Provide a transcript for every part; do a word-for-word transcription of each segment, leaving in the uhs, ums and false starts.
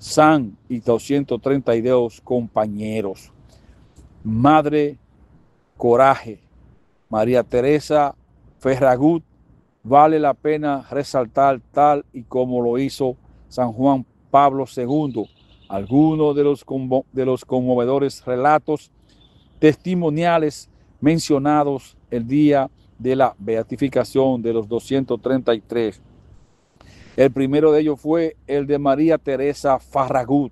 San y doscientos treinta y dos compañeros. Madre Coraje, María Teresa Ferragut, vale la pena resaltar tal y como lo hizo San Juan Pablo segundo, algunos de los, de los conmovedores relatos testimoniales mencionados el día de la beatificación de los doscientos treinta y tres. El primero de ellos fue el de María Teresa Ferragut,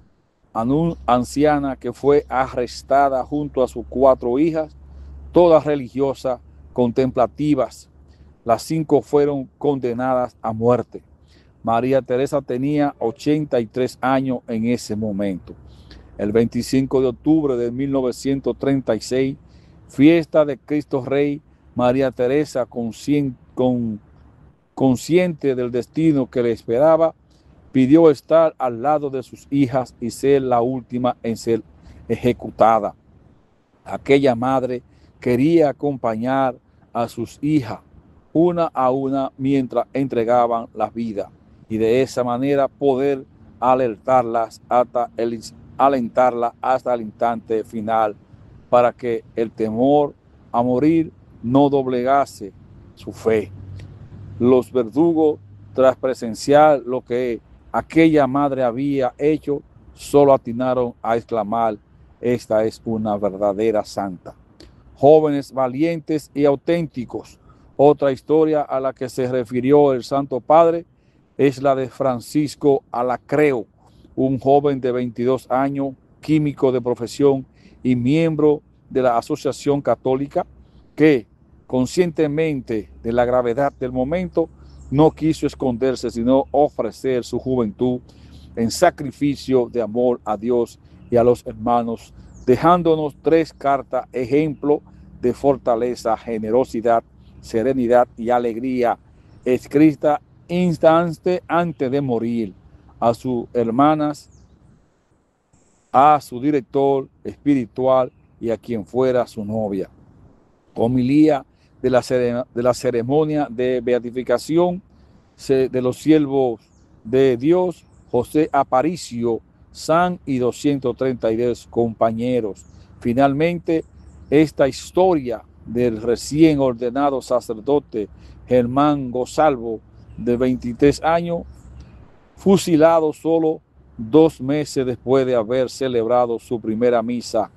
anciana que fue arrestada junto a sus cuatro hijas, todas religiosas, contemplativas. Las cinco fueron condenadas a muerte. María Teresa tenía ochenta y tres años en ese momento. El veinticinco de octubre de mil novecientos treinta y seis, fiesta de Cristo Rey, María Teresa, consciente, con, consciente del destino que le esperaba, pidió estar al lado de sus hijas y ser la última en ser ejecutada. Aquella madre quería acompañar a sus hijas una a una mientras entregaban la vida y de esa manera poder alertarlas hasta el, alentarlas hasta el instante final para que el temor a morir no doblegase su fe. Los verdugos, tras presenciar lo que aquella madre había hecho, solo atinaron a exclamar: esta es una verdadera santa. Jóvenes valientes y auténticos. Otra historia a la que se refirió el Santo Padre es la de Francisco Alacreo, un joven de veintidós años, químico de profesión y miembro de la Asociación Católica, que, conscientemente de la gravedad del momento, no quiso esconderse, sino ofrecer su juventud en sacrificio de amor a Dios y a los hermanos, dejándonos tres cartas ejemplo de fortaleza, generosidad, serenidad y alegría, escrita instante antes de morir, a sus hermanas, a su director espiritual y a quien fuera su novia. Homilía de la, de la ceremonia de beatificación de los siervos de Dios, José Aparicio, San y doscientos treinta y dos compañeros. Finalmente, esta historia del recién ordenado sacerdote Germán Gonzalvo, de veintitrés años, fusilado solo dos meses después de haber celebrado su primera misa.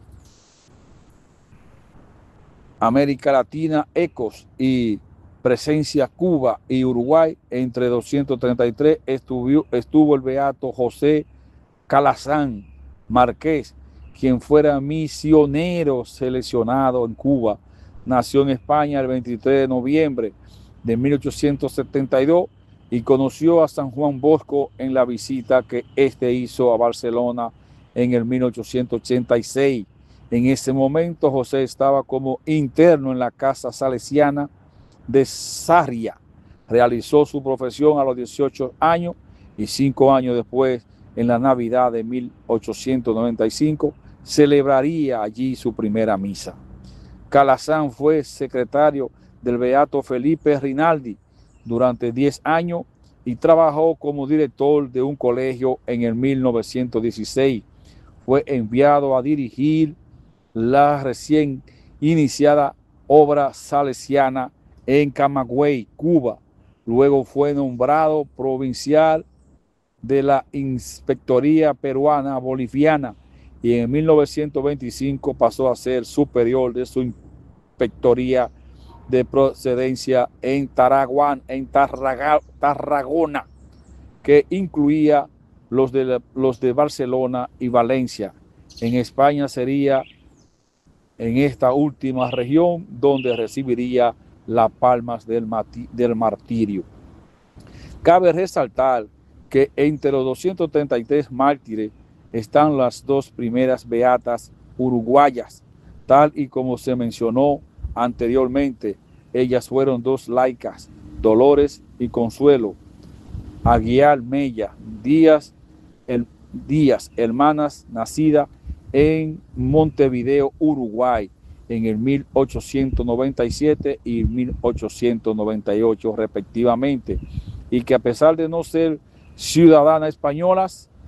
América Latina, Ecos y Presencia Cuba y Uruguay. Entre doscientos treinta y tres estuvo, estuvo el beato José Calazán Márquez, quien fuera misionero seleccionado en Cuba. Nació en España el veintitrés de noviembre de mil ochocientos setenta y dos y conoció a San Juan Bosco en la visita que éste hizo a Barcelona en el mil ochocientos ochenta y seis. En ese momento José estaba como interno en la casa salesiana de Sarria. Realizó su profesión a los dieciocho años y cinco años después, en la Navidad de mil ochocientos noventa y cinco, celebraría allí su primera misa. Calazán fue secretario del beato Felipe Rinaldi durante diez años y trabajó como director de un colegio en el mil novecientos dieciséis. Fue enviado a dirigir la recién iniciada obra salesiana en Camagüey, Cuba. Luego fue nombrado provincial de la Inspectoría Peruana Boliviana y en mil novecientos veinticinco pasó a ser superior de su inspectoría de procedencia en Tarragona, en Tarraga, Tarragona, que incluía los de, los de Barcelona y Valencia. En España sería en esta última región donde recibiría las palmas del, del martirio. Cabe resaltar que entre los doscientos treinta y tres mártires están las dos primeras beatas uruguayas, tal y como se mencionó anteriormente. Ellas fueron dos laicas, Dolores y Consuelo Aguiar Mella Díaz, el, Díaz, hermanas nacidas en Montevideo, Uruguay, en el mil ochocientos noventa y siete y mil ochocientos noventa y ocho respectivamente, y que a pesar de no ser ciudadanas españolas,